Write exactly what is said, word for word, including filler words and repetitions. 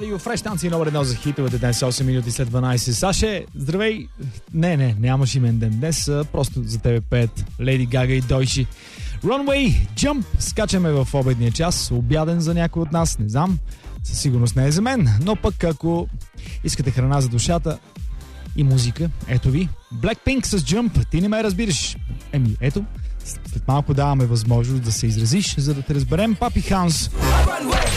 радио, фреш станция номер едно за хитовете днес, осем минути след дванайсет. Саше, здравей! Не, не, нямаш имен ден днес, просто за тебе пеят Леди Гага и Дойши. Runway, Jump, скачаме в обедния час, обяден за някой от нас, не знам, със сигурност не е за мен, но пък ако искате храна за душата и музика, ето ви, Blackpink с Jump, ти не ме разбираш. Еми, ето, след малко даваме възможност да се изразиш, за да те разберем. Папи Ханс.